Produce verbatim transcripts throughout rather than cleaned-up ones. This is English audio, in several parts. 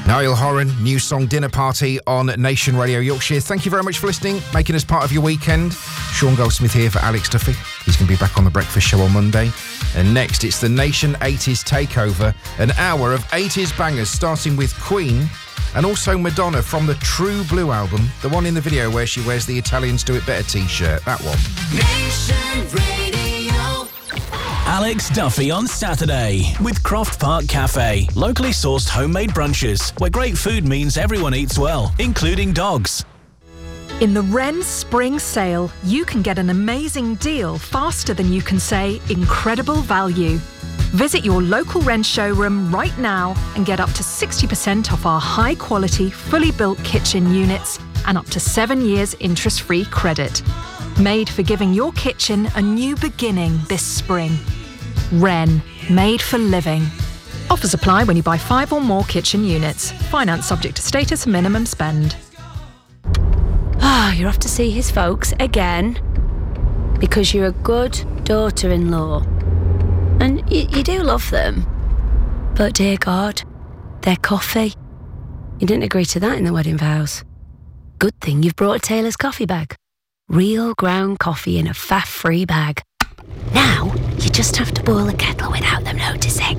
Niall Horan, new song Dinner Party on Nation Radio Yorkshire. Thank you very much for listening, making us part of your weekend. Sean Goldsmith here for Alex Duffy. He's going to be back on The Breakfast Show on Monday. And next, it's the Nation eighties Takeover, an hour of eighties bangers, starting with Queen and also Madonna from the True Blue album, the one in the video where she wears the Italians Do It Better t-shirt, that one. Nation Radio. Alex Duffy on Saturday with Croft Park Cafe. Locally sourced homemade brunches where great food means everyone eats well, including dogs. In the Wren Spring Sale, you can get an amazing deal faster than you can say incredible value. Visit your local Wren showroom right now and get up to sixty percent off our high-quality, fully built kitchen units and up to seven years interest-free credit. Made for giving your kitchen a new beginning this spring. Wren, made for living. Offers apply when you buy five or more kitchen units. Finance subject to status and minimum spend. Ah, you're off to see his folks again because you're a good daughter-in-law. And y- you do love them. But dear God, their coffee. You didn't agree to that in the wedding vows. Good thing you've brought a Taylor's coffee bag. Real ground coffee in a faff-free bag. Now, you just have to boil a kettle without them noticing.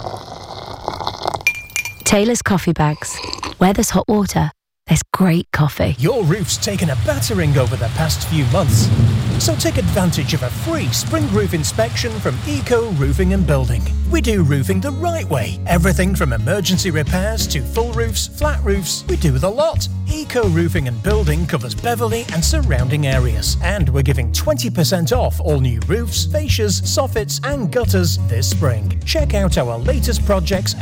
Taylor's coffee bags. Where there's hot water, there's great coffee. Your roof's taken a battering over the past few months. So take advantage of a free spring roof inspection from Eco Roofing and Building. We do roofing the right way. Everything from emergency repairs to full roofs, flat roofs. We do the lot. Eco Roofing and Building covers Beverley and surrounding areas. And we're giving twenty percent off all new roofs, fascias, soffits and gutters this spring. Check out our latest projects